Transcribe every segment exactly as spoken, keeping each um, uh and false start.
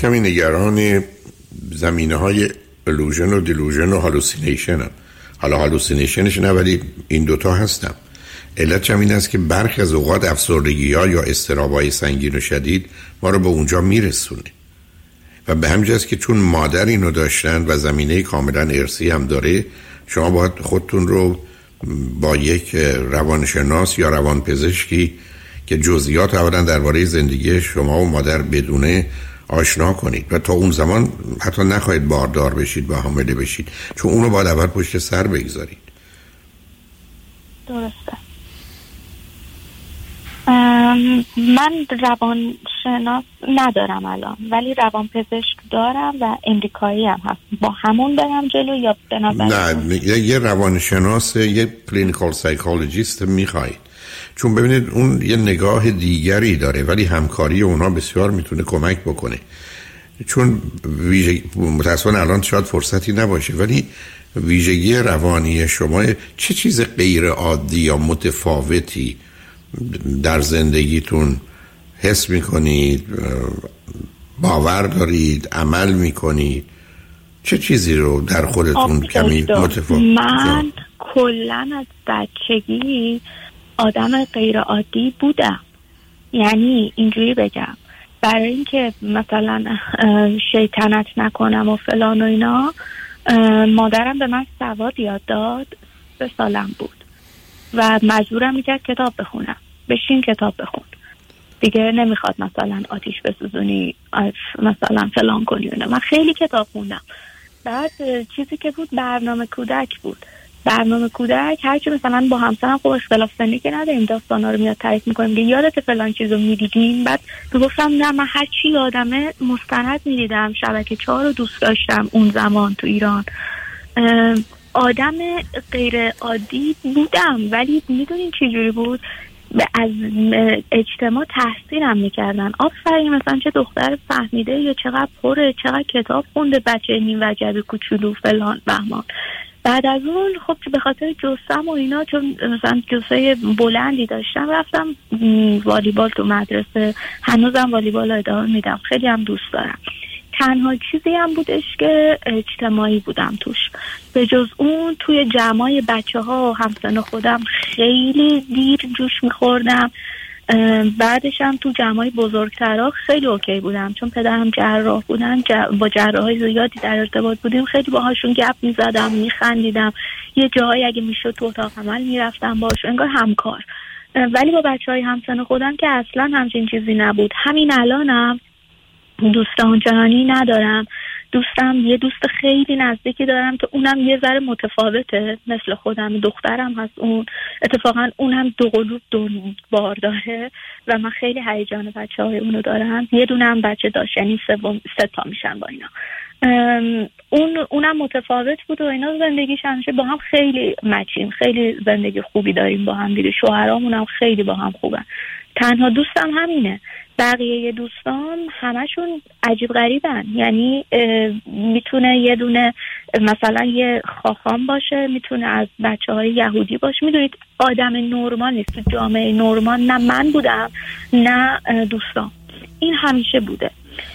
کمی نگران زمینه های illusion و delusion و hallucination هم. حالا hallucinationش نه، ولی این دوتا هستم. علت هم این است که برخی از اوقات افسردگی ها یا اضطراب‌های سنگین و شدید ما رو به اونجا میرسونه و به همین جاست که چون مادر اینو داشتن و زمینه کاملا ارثی هم داره، شما باید خودتون رو با یک روانشناس یا روانپزشکی که جزئیات اولا درباره زندگی شما و مادر بدونه آشنا کنید و تا اون زمان حتی نخواهید باردار بشید و حامله بشید، چون اونو باید اول پشت سر بگذارید. درسته. من روانشناس ندارم الان، ولی روانپزشک دارم و امریکایی هم هست. با همون برم جلو یا به نظر نه یه روانشناس، یه کلینیکال سایکولوژیست میخواید، چون ببینید اون یه نگاه دیگری داره ولی همکاری اونا بسیار میتونه کمک بکنه. چون ویژگی متاسفانه الان شاید فرصتی نباشه، ولی ویژگی روانی شما چه چیز غیر عادی یا متفاوتی در زندگیتون حس میکنید، باور دارید، عمل میکنید؟ چه چیزی رو در خودتون کمی متفاوت؟ من کلن از بچگی آدم غیر عادی بودم. یعنی اینجوری بگم، برای اینکه مثلا شیطنت نکنم و فلان و اینا، مادرم به من سواد یاد داد. سه سالم بود و مجبورم میکرد کتاب بخونم. بشین کتاب بخون، دیگه نمیخواد مثلا آتیش بسوزونی، مثلا فلان کنی. من خیلی کتاب خوندم. بعد چیزی که بود برنامه کودک بود. برنامه کودک هرچی مثلا با همسرم خب اختلاف سنی که نداریم، داستانا رو میاد تعریف میکنیم که یادت فلان چیزو میدیدیم. بعد گفتم نه، من هر چی یادمه مستند میدیدم. شبکه چهار رو دوست داشتم اون زمان تو ایران. آدم غیر عادی بودم، ولی میدونین چی جوری بود؟ از اجتماع تحصیلم میکردن. آفرین مثلا چه دختر فهمیده، یا چقدر پره، چقدر کتاب خونده، بچه نیم وجب کوچولو فلان بهمان. بعد از اون خب به خاطر جسم و اینا، چون مثلا جسه بلندی داشتم، رفتم والیبال تو مدرسه. هنوزم والیبال رو ادامه میدم، خیلی هم دوست دارم. تنها چیزی هم بودش که اجتماعی بودم توش. به جز اون توی جمعای بچه ها و همسن خودم خیلی دیر جوش میخوردم. بعدش هم تو جمعای بزرگترها خیلی اوکی بودم، چون پدرم جراح بودن، با جراحای زیادی در ارتباط بودیم. خیلی باهاشون گپ میزدم، میخندیدم. یه جایی اگه میشد تو اتاق عمل میرفتم باهاشون، انگار همکار. ولی با بچهای همسن خودم که اصلا همچین چیزی نبود. همین الانم دوستان جهانی ندارم. دوستم یه دوست خیلی نزدیکی دارم که اونم یه ذره متفاوته مثل خودم. دخترم هست اون، اتفاقا اونم دو قلوب دو بار داره و من خیلی هیجان بچه های اونو دارم. یه دونه هم بچه داشت، یعنی سوم سه تا میشن با اینا. اون اونم متفاوت بود و اینا. زندگیش همیشه با هم خیلی مچیم، خیلی زندگی خوبی داریم با هم دیگه. شوهرامون هم خیلی با هم خوبن. تنها دوستم همینه. بقیه دوستان همشون عجیب غریبن. یعنی میتونه یه دونه مثلا یه خاخام باشه، میتونه از بچه های یهودی باشه. میدونید آدم نورمال نیست تو جامعه نورمال. نه من بودم نه دوستان. این همیشه بوده.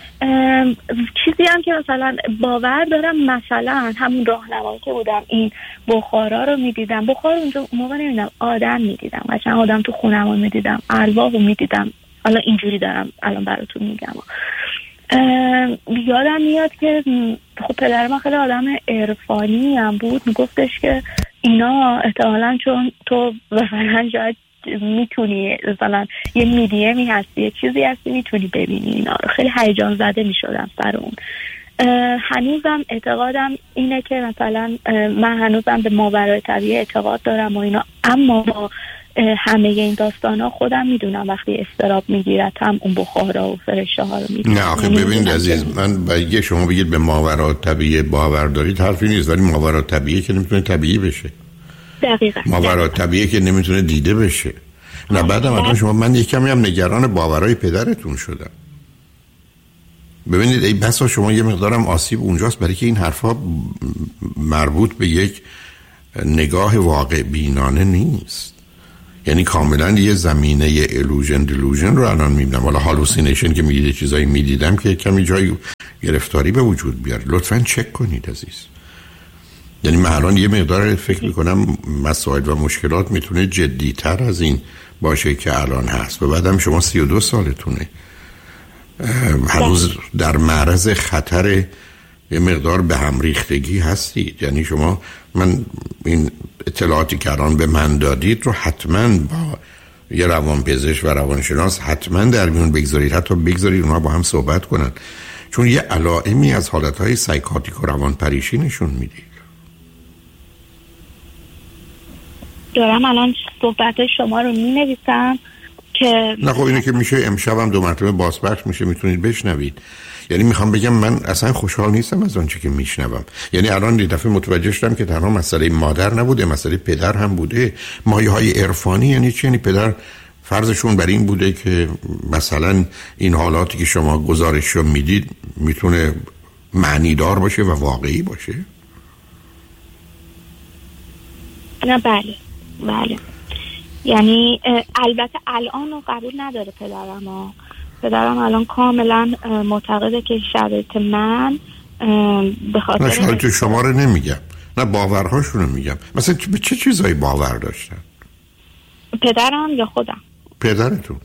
چیزی هم که مثلا باور دارم، مثلا همون راهنمایی که بودم، این بخارا رو میدیدم. بخار اونجا موقع نمیدیدم، آدم میدیدم. قشنگ آدم تو خونم رو میدیدم، ارواح رو میدیدم. حالا اینجوری دارم الان براتون میگم. یادم میاد که خب پدر من خیلی آدم عرفانی هم بود. میگفتش که اینا احتمالاً چون تو مثلا شاید میتونی مثلا یه میدیمی هستی، یه چیزی هستی، میتونی ببینی اینا رو. خیلی هیجان زده میشدم سر اون. هنوزم اعتقادم اینه که مثلا من هنوزم به ماورای طبیعی اعتقاد دارم و اینا، اما با همه این داستان ها خودم میدونم وقتی استراب میگیرد هم اون بخارا و فرشته ها رو میدونم. نه آخه ببینید عزیز من، باید شما بگید به ماورای طبیعی باور دارید، حرفی نیست. ولی ماورای طبیعی که نمیتونه طبیعی بشه. دقیقاً. ماورای طبیعی که نمیتونه دیده بشه. نه بعدم الان شما، من یک کمی هم نگران باورای پدرتون شدم. ببینید ای بسا شما یه مقدارم آسیب اونجاست، برای که این حرفا مربوط به یک نگاه واقع بینانه نیست. یعنی کاملا یه زمینه illusion delusion رو الان میبینم. حالا هالوسینیشن که میگید چیزایی میدیدم که کمی جای گرفتاری به وجود بیاره. لطفاً چک کنید عزیز. یعنی من الان یه مقدار فکر میکنم مسائل و مشکلات میتونه جدیتر از این باشه که الان هست و بعدم شما سی و دو سالتونه، هنوز در معرض خطر یه مقدار به هم ریختگی هستید. یعنی شما، من این اطلاعاتی که الان به من دادید رو حتما با یه روانپزشک و روانشناس حتما در میون بگذارید، حتی بگذارید اونها با هم صحبت کنن، چون یه علائمی از حالتهای سایکاتیک و روانپریشی نشون میدید. دارم الان صحبت شما رو می نویسم که نه خب اینه که میشه امشب هم دو مرتبه بازپخش میشه، میتونید بشنوید. یعنی میخوام بگم من اصلا خوشحال نیستم از آنچه که میشنوم. یعنی الان یه دفعه متوجه شدم که تنها مسئله مادر نبوده، مسئله پدر هم بوده. مایه های عرفانی یعنی چی؟ یعنی پدر فرضشون بر این بوده که مثلا این حالاتی که شما گزارشو میدید میتونه معنی دار باشه و واقعی باشه. نه بله بله، یعنی البته الان رو قبول نداره پدرم ها. پدرم الان کاملا معتقده که شرایط من به خاطر نه شرایط شما رو نمیگم، نه باورهاشون رو میگم. مثلا به چه چیزایی باور داشتن؟ پدرم یا خودم؟ پدرتون.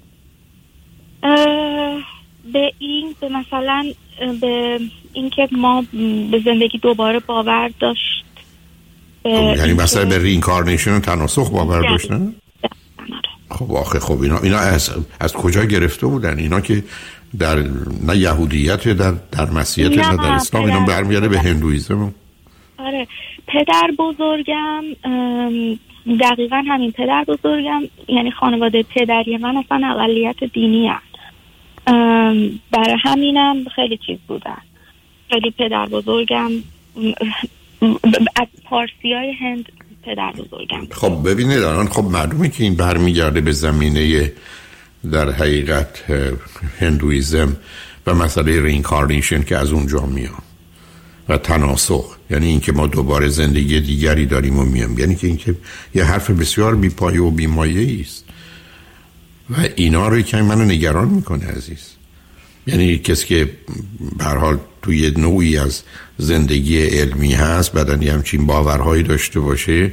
به این به مثلا به اینکه ما به زندگی دوباره باور داشت. یعنی مثلا به رینکارنیشن و تناسخ باور داشتن؟ خب آخه خب اینا اینا از از کجا گرفته بودن؟ اینا که در نه یهودیت در در مسیحیت نه, نه در اسلام، اینا برمیگرده به هندویسم. آره پدر بزرگم دقیقاً همین پدر بزرگم، یعنی خانواده پدری من اصلا اقلیت دینی هست. برای همینم خیلی چیز بودن. خیلی پدر بزرگم از پارسیای هند پدر بزرگم. خب ببینید الان خب معلومه که این برمیگرده به زمینه در حقیقت هندویزم و مسئله رینکارنیشن که از اونجا میاد و تناسخ، یعنی اینکه ما دوباره زندگی دیگری داریم و میام، یعنی که اینکه یه حرف بسیار بیپایه و بیمایه‌ای است و اینا رو که منو نگران میکنه عزیز. یعنی کسی که به هر حال توی نوعی از زندگی علمی هست بعدن یه همچین باورهایی داشته باشه،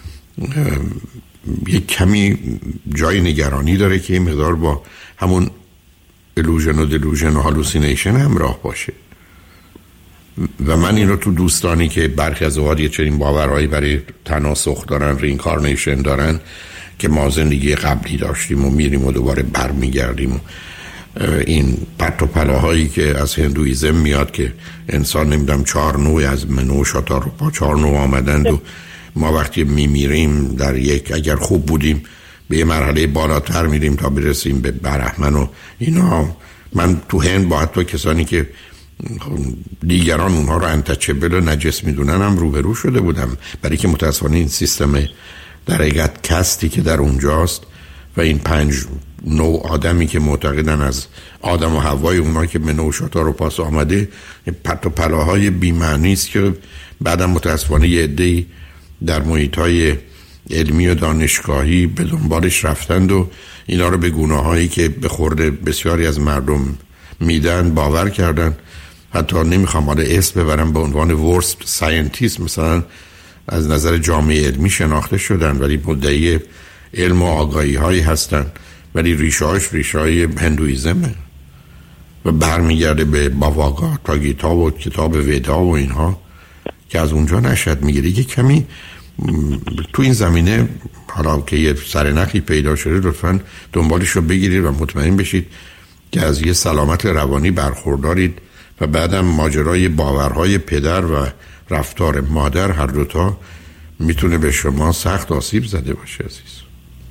یک کمی جای نگرانی داره که این مقدار با همون illusion و delusion و hallucination همراه باشه. و من این رو تو دوستانی که برخی از اوقات یه چنین باورهایی برای تناسخ دارن، رینکارنیشن دارن، که ما زندگی قبلی داشتیم و میریم و دوباره برمیگردیم و این پرت و پلاهایی که از هندویزم میاد که انسان نمیدونم چهار نوع از منو شاتاروپا چهار نوع آمدند و ما وقتی میمیریم در یک، اگر خوب بودیم به یه مرحله بالاتر میریم تا برسیم به برهمن و اینا. من تو هند با حتی کسانی که دیگران اونها رو انتچبل و نجس میدونن هم روبرو شده بودم، برای که متاسفانه این سیستم در حقیقت کستی که در اونجاست و این پنج نوع آدمی که معتقدن از آدم و حوای اونها که به نوع شاتا رو پاس آمده، پرت و پلاهای بی‌معنی است که بعدم متاسفانه یه عده‌ای در محیط‌های علمی و دانشگاهی به دنبالش رفتند و اینا رو به گناهایی که به خورده بسیاری از مردم میدن باور کردن. حتی نمیخوام حالا اسم ببرم، به عنوان ورست ساینتیست مثلا از نظر جامعه علمی شناخته شدن، ولی مدعی علم و آگاهی هایی هستن، ولی ریشه‌اش ریشه‌های هندویزمه و برمیگرده به باواگاتا گیتا و کتاب ودا و اینها که از اونجا نشد میگیره. یه کمی تو این زمینه حالا که یه سرنخی پیدا شده لطفاً دنبالش رو بگیرید و مطمئن بشید که از یه سلامت روانی برخوردارید و بعدم ماجرای باورهای پدر و رفتار مادر هر دوتا میتونه به شما سخت آسیب زده باشه عزیز.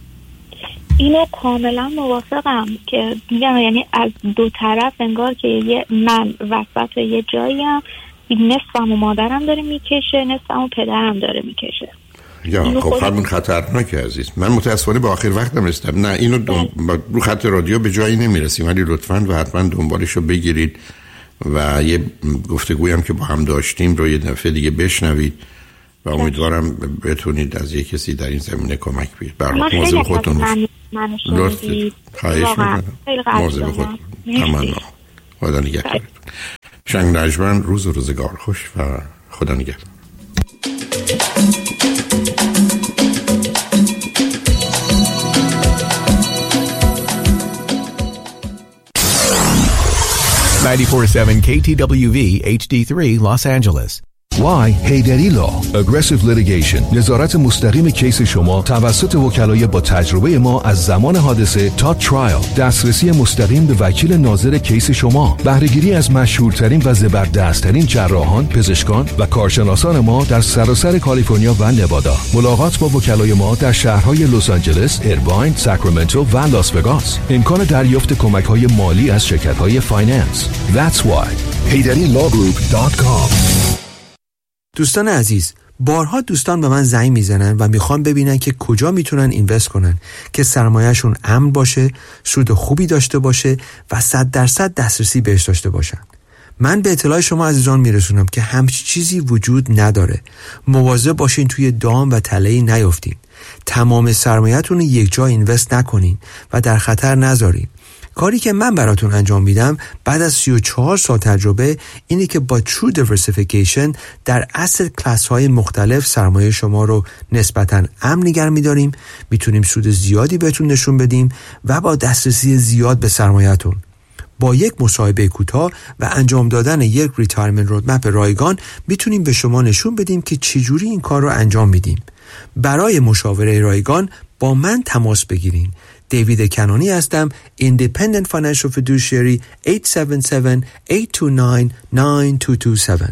اینو کاملا موافقم که میگم، یعنی از دو طرف انگار که یه من وسط یه جاییم، نصفم و مادرم داره میکشه، نصفم و پدرم داره میکشه. یا خب همون خطرناکه عزیز. من متاسفانه به آخر وقتم رسیدم. نه اینو دم... رو خط رادیو به جایی نمیرسیم، ولی لطفاً و حتما دنبالش رو بگیرید و یه گفتگویی هم که با هم داشتیم رو یه دفعه دیگه بشنوید و امیدوارم بتونید از یک کسی در این زمینه کمک بگیرید. برای موضوع خودتون لطف خواهش میکنم. موضوع خودتون تمنا. خدا نگهدارتون. شنگ نجمن روز و روزگار خوش و خدا نگهدار. ninety-four point seven K T W V H D three Los Angeles. Why هیدری لا Aggressive Litigation نظارت مستقیم کیس شما توسط وکلای با تجربه ما از زمان حادثه تا ترایل، دسترسی مستقیم به وکیل ناظر کیس شما، بهره‌گیری از مشهورترین و زبردستترین جراحان، پزشکان و کارشناسان ما در سراسر کالیفرنیا و نوادا. ملاقات با وکلای ما در شهرهای لس آنجلس، ایرواین، ساکرامنتو و لاس وگاس. امکان دریافت کمک‌های مالی از شرکت‌های فایننس. That's why هیدری لا گروپ دات کام. دوستان عزیز، بارها دوستان به من زنگ میزنن و میخوان ببینن که کجا میتونن اینوست کنن که سرمایه‌شون امن باشه، سود خوبی داشته باشه و صد درصد دسترسی بهش داشته باشن. من به اطلاع شما عزیزان میرسونم که همچی چیزی وجود نداره. مواظب باشین توی دام و تله‌ای نیافتین. تمام سرمایه‌تون رو یک جا اینوست نکنین و در خطر نذارین. کاری که من براتون انجام میدم بعد از سی و چهار سال تجربه اینه که با True Diversification در asset class های مختلف سرمایه شما رو نسبتاً امن نگه میداریم، میتونیم سود زیادی بهتون نشون بدیم و با دسترسی زیاد به سرمایه‌تون. با یک مصاحبه کوتاه و انجام دادن یک ریتایرمنت رودمپ رایگان میتونیم به شما نشون بدیم که چجوری این کار رو انجام میدیم. برای مشاوره رایگان با من تماس بگیرین. دیوید کنانی هستم. Independent Financial Fiduciary هشت هفت هفت، هشت دو نه، نه دو دو هفت.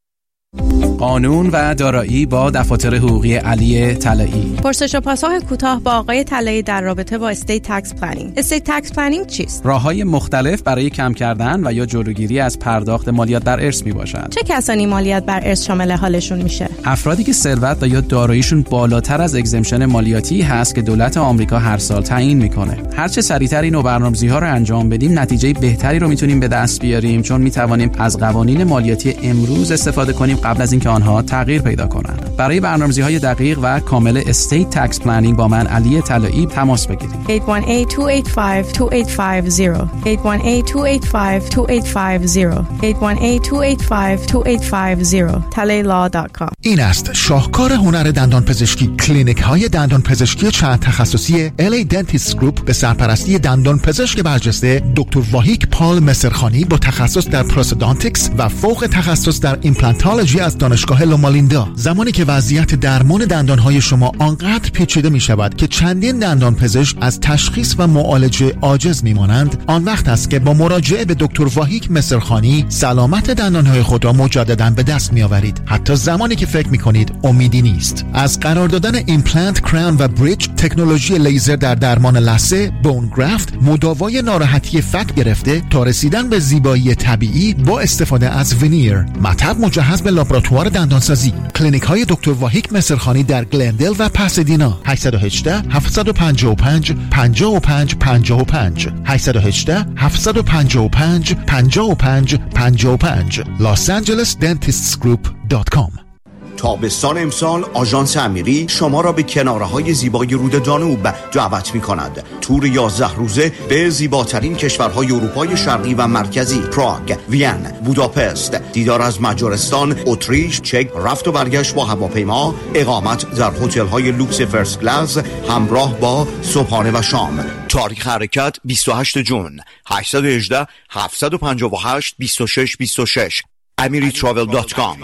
قانون و دارایی با دفاتر حقوقی علی طلایی. پرسش و پاسخ کوتاه با آقای طلایی در رابطه با استیت تکس پلنینگ. استیت تکس پلنینگ چیست؟ راههای مختلف برای کم کردن و یا جلوگیری از پرداخت مالیات بر ارث میباشد. چه کسانی مالیات بر ارث شامل حالشون میشه؟ افرادی که ثروت و یا داراییشون بالاتر از اگزمشن مالیاتی هست که دولت آمریکا هر سال تعیین میکنه. هر چه سریعتر این برنامه‌ریزی‌ها رو انجام بدیم نتیجه بهتری رو میتونیم به دست بیاریم، چون میتوانیم از قوانین مالیاتی امروز استفاده کنیم قبل از اینکه آنها تغییر پیدا کنند. برای برنامه‌ریزی‌های دقیق و کامل استیت تکس پلنینگ با من علی طلایی تماس بگیرید. هشت یک هشت، دو هشت پنج، دو هشت پنج صفر هشت یک هشت، دو هشت پنج، دو هشت پنج صفر هشت یک هشت، دو هشت پنج، دو هشت پنج صفر تلی لا دات کام. این است شاهکار هنر دندان پزشکی. کلینیک های دندان پزشکی چند تخصصی ال ای Dentist Group به سرپرستی دندان پزشک برجسته دکتر واهیک پال مسرخانی با تخصص در پروستودانتیکس و فوق تخصص در ایمپلانتولوژی از دانشگاه لومالیندا. زمانی که وضعیت درمان دندانهای شما آنقدر پیچیده می شود که چندین دندان پزشک از تشخیص و معالجه عاجز می مانند، آن وقت است که با مراجعه به دکتر واهیک مسرخانی سلامت دندانهای خود را مجددا به دست می آورید، حتی زمانی که فکر می کنید امیدی نیست. از قرار دادن ایمپلنت، کراون و بریج، تکنولوژی لیزر در درمان لثه، بون گرافت، مداوای ناراحتی فک گرفته تا رسیدن به زیبایی طبیعی با استفاده از ونیر، مطب مجهز به لابراتوار دندانسازی. کلینیک های دکتر واهیک مسرخانی در گلندل و پاسادینا. هشت یک هشت، هفت پنج پنج، پنج پنج پنج پنج هشت یک هشت، هفت پنج پنج، پنج پنج پنج پنج Los Angeles Dentists Group دات کام. تابستان امسال آژانس امیری شما را به کناره‌های زیبای رود دانوب دعوت می‌کند. تور یازده روزه به زیباترین کشورهای اروپای شرقی و مرکزی، پراگ، وین، بوداپست، دیدار از مجارستان، اتریش، چک، رفت و برگشت با هواپیما، اقامت در هتل‌های لوکس فرست کلاس همراه با صبحانه و شام. تاریخ حرکت بیست و هشتم ژوئن. هشت یک هشت، هفت پنج هشت، دو شش دو شش امری تراول دات کام.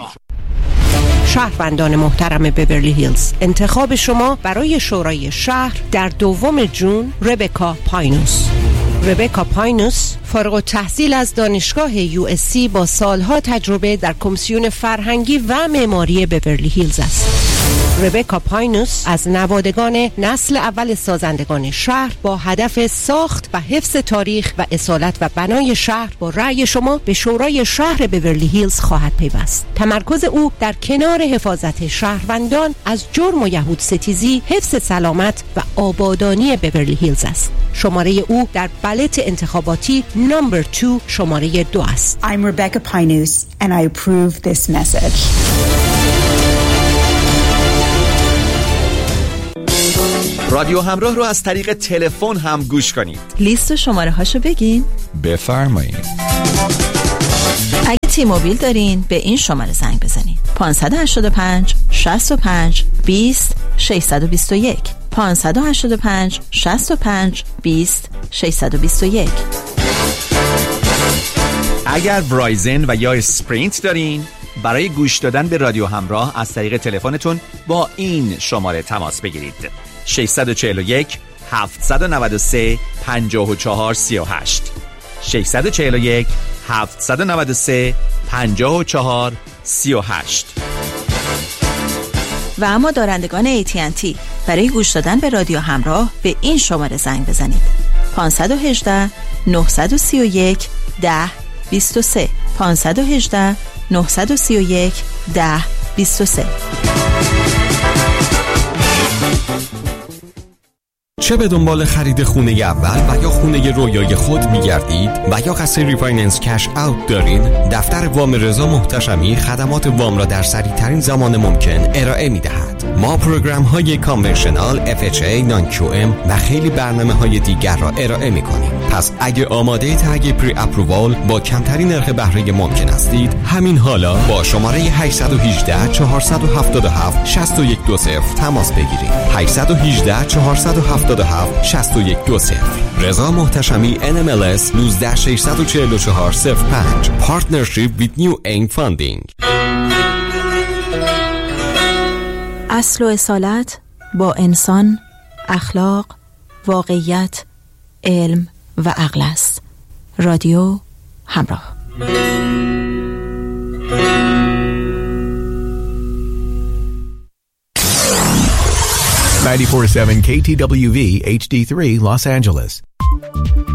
شهروندان محترم بیورلی هیلز، انتخاب شما برای شورای شهر در دوم ژوئن ربکا پاینوس. ربکا پاینوس فارغ التحصیل از دانشگاه یو اس سی با سالها تجربه در کمیسیون فرهنگی و معماری بیورلی هیلز است. ربکا پاینوس از نوادگان نسل اول سازندگان شهر با هدف ساخت و حفظ تاریخ و اصالت و بنای شهر با رأی شما به شورای شهر بیورلی هیلز خواهد پیوست. تمرکز او در کنار حفاظت شهروندان از جرم و یهود ستیزی، حفظ سلامت و آبادانی بیورلی هیلز است. شماره او در بلت انتخاباتی نمبر دو شماره دو است. I'm Rebecca Pinus and I approve this message. رادیو همراه رو از طریق تلفن هم گوش کنید. لیست شماره هاشو بگین. بفرمایید. اگه تی موبیل دارین به این شماره زنگ بزنید. پنج هشت پنج شصت و پنج بیست ششصد و بیست و یک پنج هشت پنج شصت و پنج بیست ششصد و بیست و یک. اگر ورایزن و یا اسپرینت دارین، برای گوش دادن به رادیو همراه از طریق تلفنتون با این شماره تماس بگیرید: شش چهار یک هفت نه سه پنج چهار سه هشت شش چهار یک هفت نه سه پنج چهار سه هشت. و اما دارندگان ای تی ان تی برای گوش دادن به رادیو همراه به این شماره زنگ بزنید: پنج یک هشت نه سه یک ده بیست و سه پنج یک هشت نه سه یک ده بیست و سه. چه به دنبال خرید خونه اول و یا خونه رویای خود می‌گردید و یا قصد ریفایننس کش اوت دارید، دفتر وام رضا محتشمی خدمات وام را در سریع‌ترین زمان ممکن ارائه می‌دهد. ما پروگرام‌های کانونشنال، اف اچ ای، نان کیو ام و خیلی برنامه‌های دیگر را ارائه می‌کنیم. پس اگه آماده تگ پری اپرووال با کمترین نرخ بهره ممکن هستید، همین حالا با شماره هشت یک هشت چهار هفت هفت شش یک دو صفر تماس بگیرید. هشت یک هشت چهار هفت هفت شش یک دو صفر. رضا محتشمی ان ام ال اس یک نه شش چهار چهار صفر پنج. Partnership with New Aim Funding. اصل و اصالت با انسان، اخلاق، واقعیت، علم و عقل است. رادیو همراه. ninety-four point seven K T W V H D three Los Angeles.